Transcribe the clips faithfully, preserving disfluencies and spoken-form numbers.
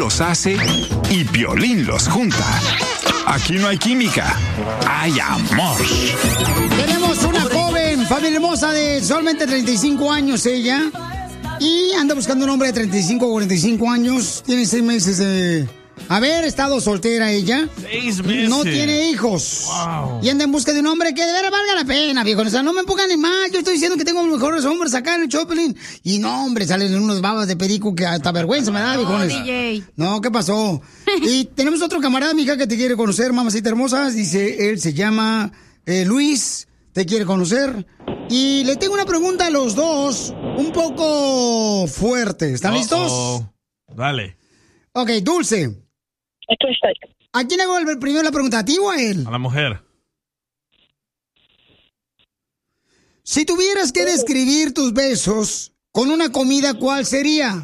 los hace y Piolín los junta. Aquí no hay química, hay amor. Tenemos una joven, familia hermosa de solamente treinta y cinco años ella. Y anda buscando un hombre de treinta y cinco o cuarenta y cinco años. Tiene seis meses de haber estado soltera ella. Seis meses. No tiene hijos. Wow. Y anda en busca de un hombre que de veras valga la pena, viejo. O sea, no me pongan ni mal. Yo estoy diciendo que tengo los mejores hombres acá en el Choplin. Y no, hombre, salen unos babas de perico que hasta vergüenza me da, viejones. D J. No, ¿qué pasó? Y tenemos otro camarada, mija, que te quiere conocer, mamacita hermosa. Dice, él se llama eh, Luis. Te quiere conocer. Y le tengo una pregunta a los dos, un poco fuerte. ¿Están Uh-oh. listos? Dale. Ok, Dulce. Aquí estoy. ¿A quién hago el primero la pregunta? ¿A ti o a él? A la mujer. Si tuvieras que describir tus besos con una comida, ¿cuál sería?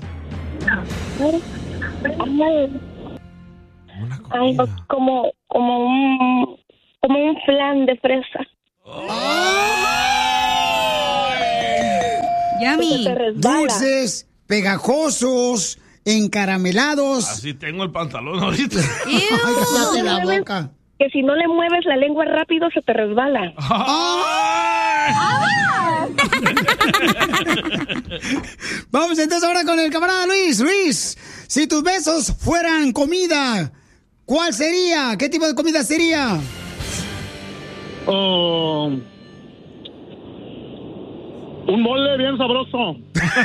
Una Ay, comida. como, como un, como un flan de fresa. Yummy. Se resbala. Dulces, pegajosos, encaramelados. Así tengo el pantalón ahorita. Ay, cállate la boca. Que si no le mueves la lengua rápido se te resbala. Vamos entonces ahora con el camarada Luis. Luis, si tus besos fueran comida, ¿cuál sería? ¿Qué tipo de comida sería? Oh, un mole bien sabroso.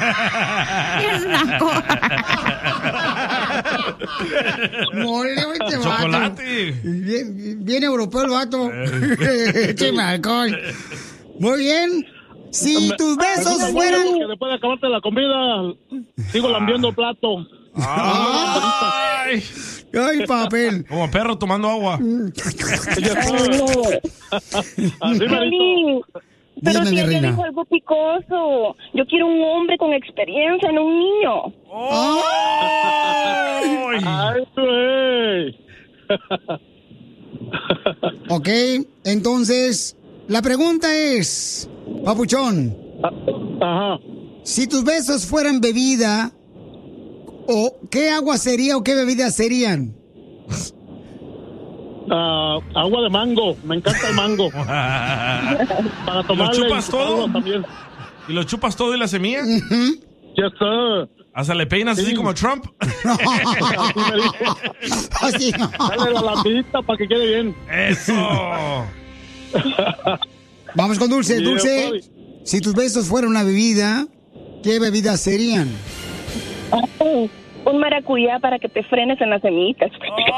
Mole, oye, este vato. Chocolate. Bien, bien europeo el vato. Écheme alcohol. Muy bien. Si tus besos fueran... Que después de acabarte la comida, sigo lambiendo el plato. Ay. Ay, papel. Como perro tomando agua. Así me Piolín, pero Dime, si mi ella reina. dijo algo picoso. Yo quiero un hombre con experiencia, no un niño. Ay. Ay, güey. Ok, entonces, la pregunta es, papuchón, Ajá. si tus besos fueran bebida, ¿o qué agua sería o qué bebida serían? Ah, agua de mango. Me encanta el mango. Para ¿Lo tomarle. chupas y todo? chuparlo también. ¿Y lo chupas todo y la semilla? Yes, sir. Hasta le peinas así Sí. como Trump. Así me dijo. Así no. Dale la lambita para que quede bien. Eso. Vamos con Dulce. Bien, Dulce, papi. si tus besos fueran una bebida, ¿qué bebida serían? Ay, un maracuyá para que te frenes en las semillitas.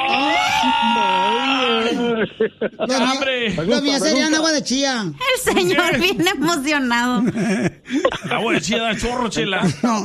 La mía- hambre. La mía serían agua de chía. El señor bien emocionado. Agua de chida, chorro, chela. No.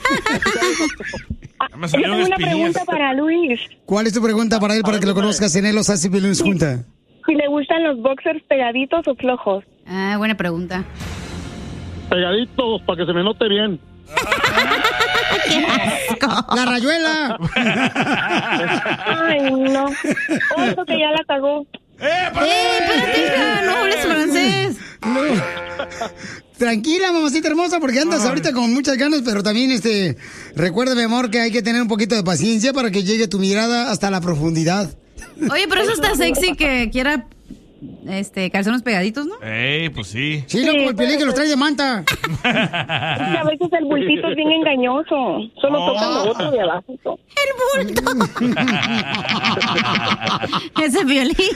Ya me Yo salieron tengo una espinillas. pregunta para Luis. ¿Cuál es tu pregunta para él para que lo conozcas en él los hace Piolín junta? Si le gustan los boxers pegaditos o flojos. Ah, buena pregunta. Pegaditos para que se me note bien. ¡Qué asco! La rayuela. Ay, no. Oso que ya la cagó. ¡Eh, ¡Eh, espérate, hija! ¡No hables francés! Tranquila, mamacita hermosa, porque andas ahorita con muchas ganas, pero también, este, recuerda, mi amor, que hay que tener un poquito de paciencia para que llegue tu mirada hasta la profundidad. Oye, pero eso está sexy que quiera este calzones pegaditos, ¿no? ey, pues sí. Sí, no, como el Piolín que los trae de manta. Es que a veces el bultito es bien engañoso. Solo Oh. toca lo otro de abajo. El bulto. Ese violín.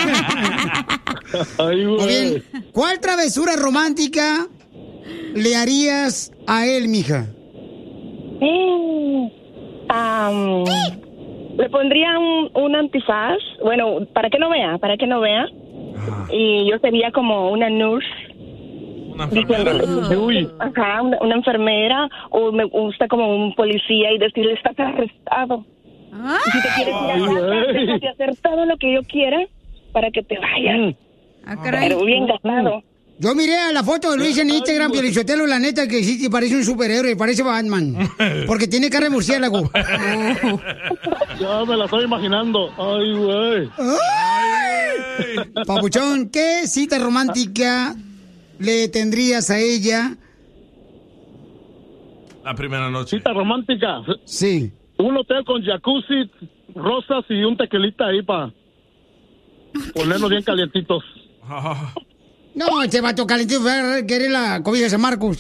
Ay, Muy güey. bien. ¿Cuál travesura romántica le harías a él, mija? Mm, am, le pondría un, un antifaz. Bueno, para que no vea, para que no vea. Y yo sería como una nurse. Una enfermera. Diciéndole, Uy. ajá, una, una enfermera. O me gusta como un policía y decirle, estás arrestado. Ah, Y si te quieres ir a Ay, casa, güey. déjate hacer todo lo que yo quiera para que te vayas. ah, caray. Pero bien gastado. Yo miré a la foto de Luis en Instagram, Piolichotelo, la neta que sí que parece un superhéroe, parece Batman. Porque tiene cara de murciélago. Ya me la estoy imaginando. Ay, güey. ¡Ay! Papuchón, ¿qué cita romántica le tendrías a ella? La primera noche. Cita romántica. Sí. un hotel con jacuzzi, rosas y un tequilita ahí para ponernos bien calientitos. No, este vato calentito quiere la cobija de San Marcos.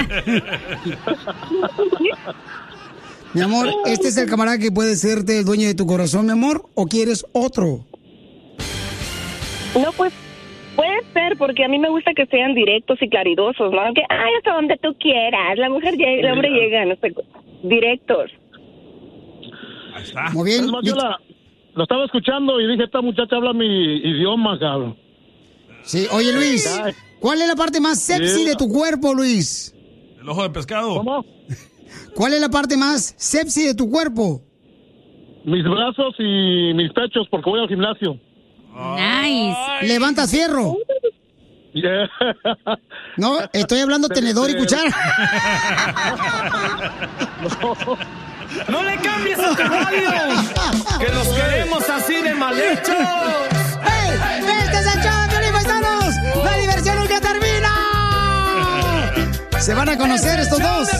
Mi amor, ¿este es el camarada que puede serte el dueño de tu corazón, mi amor? ¿O quieres otro? No, pues puede ser, porque a mí me gusta que sean directos y claridosos, ¿no? Que, ay, hasta donde tú quieras. La mujer llega, el hombre llega, no sé, directos. Ahí está. Muy bien. Es más, yo la, lo estaba escuchando y dije, esta muchacha habla mi idioma, cabrón. Sí, oye, Luis, ¿cuál es la parte más sexy Sí. de tu cuerpo, Luis? El ojo de pescado. ¿Cómo? ¿Cuál es la parte más sexy de tu cuerpo? Mis brazos y mis pechos, porque voy al gimnasio. Nice. ¿Levantas fierro? Yeah. No, estoy hablando tenedor y cuchara. ¡No le cambies a caballo! ¡Que los queremos así de mal hechos! ¡Hey! ¡Este es el show de Piolín, paisanos! ¡La diversión nunca termina! Se van a conocer estos dos.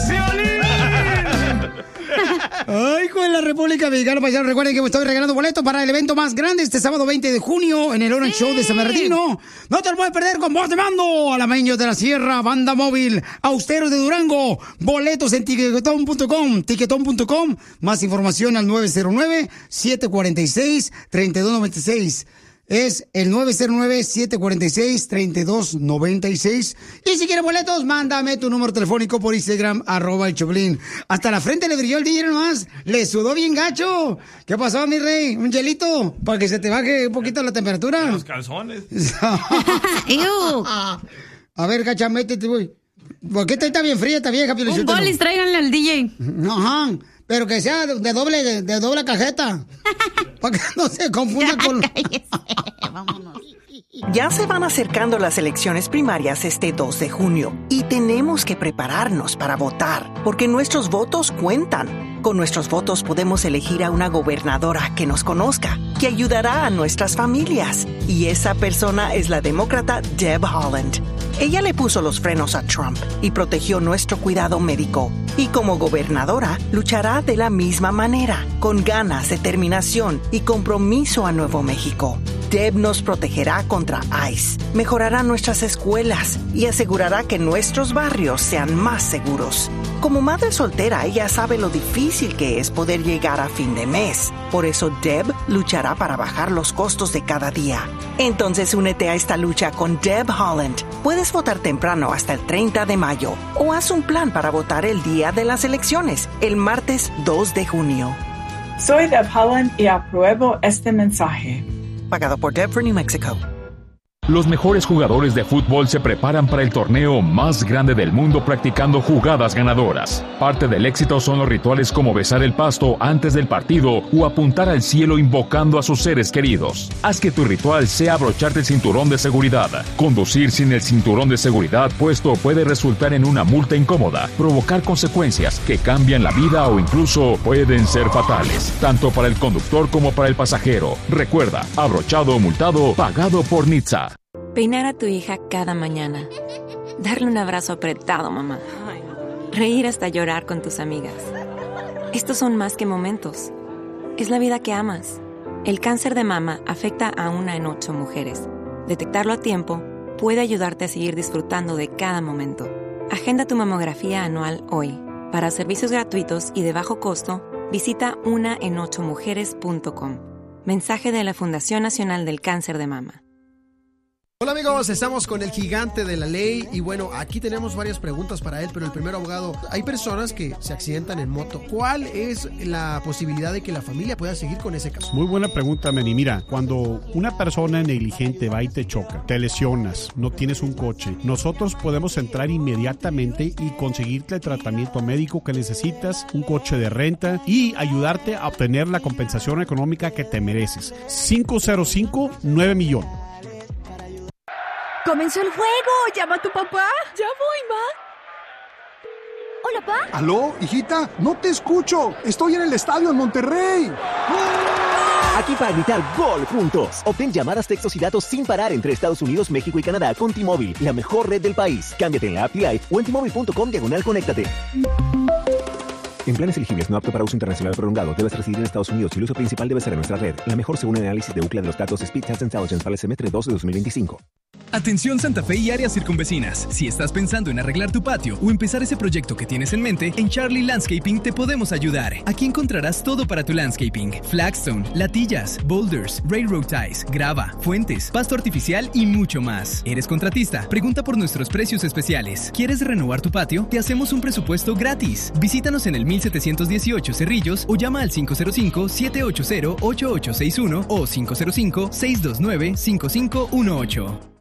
Ay, hijo de la República Mexicana, paisanos. Recuerden que estoy regalando boletos para el evento más grande este sábado veinte de junio en el Orange Show de San Bernardino. No te lo puedes perder con voz de mando. Alameños de la Sierra, Banda Móvil, Austeros de Durango. Boletos en tiquetón punto com, tiquetón punto com. Más información al nueve cero nueve, siete cuatro seis, tres dos nueve seis. Es el nueve cero nueve, siete cuatro seis, tres dos nueve seis. Y si quieres boletos, mándame tu número telefónico por Instagram, arroba el Choplin. Hasta la frente le brilló el D J nomás. Le sudó bien gacho. ¿Qué pasó, mi rey? ¿Un hielito? Para que se te baje un poquito la temperatura. Los calzones. Ew. A ver, cacha, métete, güey. ¿Por qué está bien fría esta vieja? Un bolis, tráiganle al D J. Ajá. Pero que sea de doble, de, de doble cajeta. Para que no se confunda con... Vámonos. Ya se van acercando las elecciones primarias este dos de junio y tenemos que prepararnos para votar, porque nuestros votos cuentan. Con nuestros votos podemos elegir a una gobernadora que nos conozca, que ayudará a nuestras familias. Y esa persona es la demócrata Deb Haaland. Ella le puso los frenos a Trump y protegió nuestro cuidado médico. Y como gobernadora, luchará de la misma manera, con ganas, determinación y compromiso a Nuevo México. Deb nos protegerá contra ICE, mejorará nuestras escuelas y asegurará que nuestros barrios sean más seguros. Como madre soltera, ella sabe lo difícil que es poder llegar a fin de mes. Por eso Deb luchará para bajar los costos de cada día. Entonces únete a esta lucha con Deb Haaland. Puedes votar temprano hasta el treinta de mayo o haz un plan para votar el día de las elecciones, el martes dos de junio. Soy Deb Haaland y apruebo este mensaje. Pagado por Deb for New Mexico. Los mejores jugadores de fútbol se preparan para el torneo más grande del mundo practicando jugadas ganadoras. Parte del éxito son los rituales como besar el pasto antes del partido o apuntar al cielo invocando a sus seres queridos. Haz que tu ritual sea abrocharte el cinturón de seguridad. Conducir sin el cinturón de seguridad puesto puede resultar en una multa incómoda, provocar consecuencias que cambian la vida o incluso pueden ser fatales, tanto para el conductor como para el pasajero. Recuerda, abrochado o multado, pagado por N H T S A. Peinar a tu hija cada mañana. Darle un abrazo apretado, mamá. Reír hasta llorar con tus amigas. Estos son más que momentos. Es la vida que amas. El cáncer de mama afecta a una en ocho mujeres. Detectarlo a tiempo puede ayudarte a seguir disfrutando de cada momento. Agenda tu mamografía anual hoy. Para servicios gratuitos y de bajo costo, visita una en ocho mujeres punto com. Mensaje de la Fundación Nacional del Cáncer de Mama. Hola amigos, estamos con el gigante de la ley y bueno, aquí tenemos varias preguntas para él, pero el primero, abogado, hay personas que se accidentan en moto. ¿Cuál es la posibilidad de que la familia pueda seguir con ese caso? Muy buena pregunta, Manny. Mira, cuando una persona negligente va y te choca, te lesionas, no tienes un coche, nosotros podemos entrar inmediatamente y conseguirte el tratamiento médico que necesitas, un coche de renta y ayudarte a obtener la compensación económica que te mereces. cinco cero cinco, nueve millones. ¡Comenzó el juego! ¡Llama a tu papá! ¡Ya voy, ma! ¿Hola, pa? ¿Aló, hijita? No te escucho. Estoy en el estadio en Monterrey. Aquí para gritar gol juntos. Obtén llamadas, textos y datos sin parar entre Estados Unidos, México y Canadá con T-Mobile, la mejor red del país. Cámbiate en la app T-Life o en T Mobile punto com diagonal conéctate. En planes elegibles no apto para uso internacional prolongado, debes residir en Estados Unidos y el uso principal debe ser en nuestra red. La mejor según el análisis de Ookla de los datos Speed Test Intelligence para el semestre dos de dos mil veinticinco. Atención Santa Fe y áreas circunvecinas. Si estás pensando en arreglar tu patio o empezar ese proyecto que tienes en mente, en Charlie Landscaping te podemos ayudar. Aquí encontrarás todo para tu landscaping: flagstone, latillas, boulders, railroad ties, grava, fuentes, pasto artificial y mucho más. ¿Eres contratista? Pregunta por nuestros precios especiales. ¿Quieres renovar tu patio? Te hacemos un presupuesto gratis. Visítanos en el mil setecientos dieciocho Cerrillos o llama al cinco cero cinco, siete ocho cero, ocho ocho seis uno o cinco cero cinco, seis dos nueve, cinco cinco uno ocho.